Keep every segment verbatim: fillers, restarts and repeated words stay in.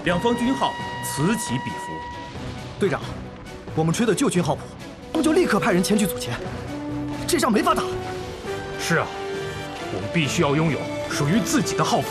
两方军号此起彼伏。 队长，我们吹的旧军号谱，他们就立刻派人前去阻截，这仗没法打。 是啊，我们必须要拥有属于自己的号谱。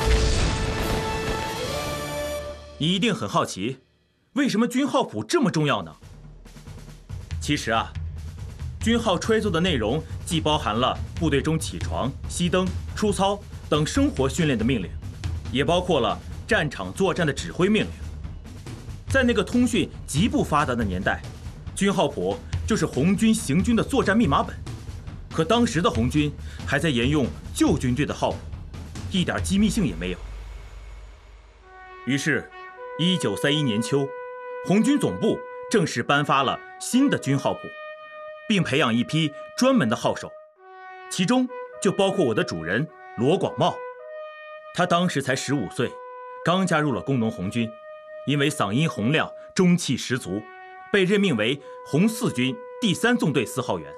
你一定很好奇，为什么军号谱这么重要呢？其实啊，军号吹奏的内容既包含了部队中起床、熄灯、出操等生活训练的命令，也包括了战场作战的指挥命令。在那个通讯极不发达的年代，军号谱就是红军行军的作战密码本。可当时的红军还在沿用旧军队的号谱，一点机密性也没有。于是一九三一年秋，红军总部正式颁发了新的军号谱，并培养一批专门的号手，其中就包括我的主人罗广茂。他当时才十五岁，刚加入了工农红军，因为嗓音洪亮、中气十足，被任命为红四军第三纵队四号员。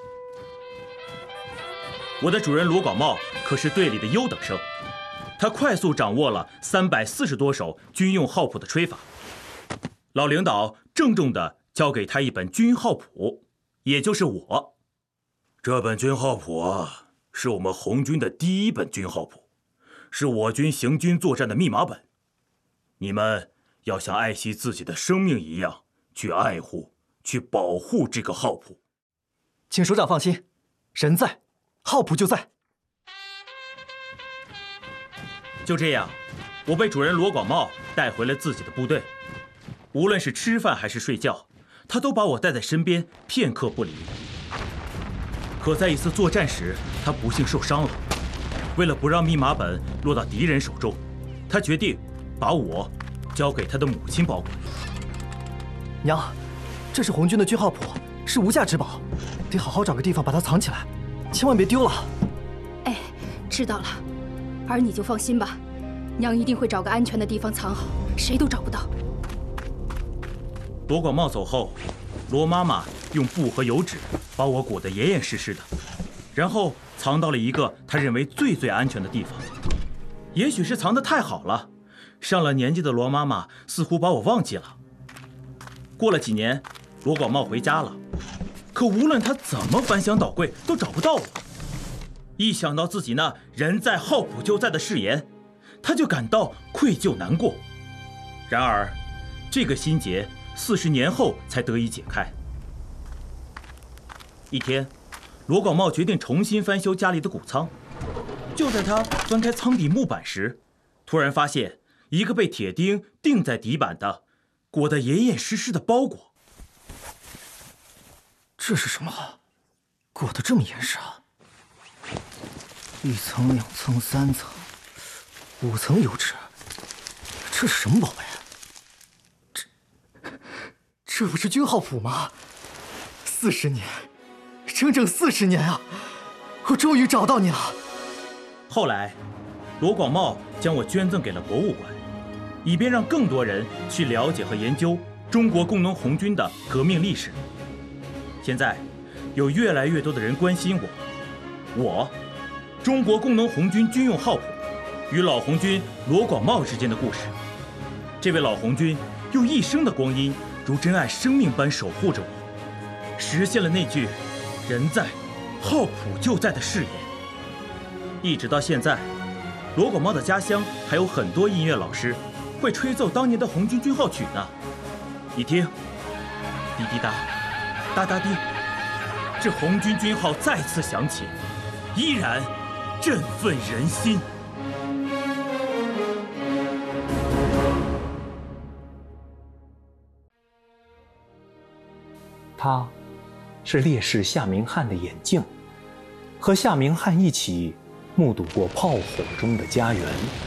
我的主人罗广茂可是队里的优等生，他快速掌握了三百四十多首军用号谱的吹法。老领导郑重地交给他一本军号谱，也就是我。这本军号谱啊，是我们红军的第一本军号谱，是我军行军作战的密码本。你们要像爱惜自己的生命一样去爱护、去保护这个号谱。 请首长放心，人在，号谱就在。 就这样，我被主人罗广茂带回了自己的部队。无论是吃饭还是睡觉，他都把我带在身边，片刻不离。可在一次作战时，他不幸受伤了。为了不让密码本落到敌人手中，他决定把我交给他的母亲保管。 娘，这是红军的军号谱，是无价之宝，得好好找个地方把它藏起来，千万别丢了。 哎，知道了，儿你就放心吧，娘一定会找个安全的地方藏好，谁都找不到。 罗广茂走后，罗妈妈用布和油纸把我裹得严严实实的，然后藏到了一个她认为最最安全的地方。也许是藏得太好了，上了年纪的罗妈妈似乎把我忘记了。过了几年，罗广茂回家了，可无论他怎么翻箱倒柜，都找不到我。一想到自己那人在号谱就在的誓言，他就感到愧疚难过。然而，这个心结四十年后才得以解开。一天，罗广茂决定重新翻修家里的谷仓。就在他翻开仓底木板时，突然发现一个被铁钉钉在底板的、裹得严严实实的包裹。 这是什么？裹得这么严实啊！一层、两层、三层、五层油纸，这是什么宝贝？这这不是军号谱吗？四十年，整整四十年啊！我终于找到你了。 后来，罗广茂将我捐赠给了博物馆，以便让更多人去了解和研究中国工农红军的革命历史。现在，有越来越多的人关心我，我，中国工农红军军用号谱与老红军罗广茂之间的故事。这位老红军用一生的光阴，如珍爱生命般守护着我，实现了那句“人在，号谱就在”的誓言。一直到现在，罗广茂的家乡还有很多音乐老师会吹奏当年的红军军号曲呢。你听，滴滴答，哒哒滴，这红军军号再次响起，依然振奋人心。 他是烈士夏明翰的眼镜，和夏明翰一起目睹过炮火中的家园。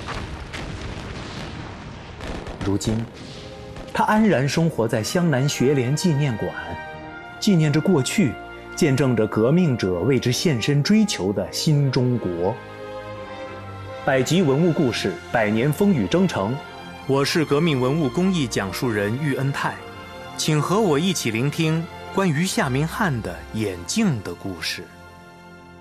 如今，他安然生活在湘南学联纪念馆，纪念着过去，见证着革命者为之献身追求的新中国。百集文物故事，百年风雨征程。我是革命文物公益讲述人喻恩泰，请和我一起聆听关于夏明翰的眼镜的故事。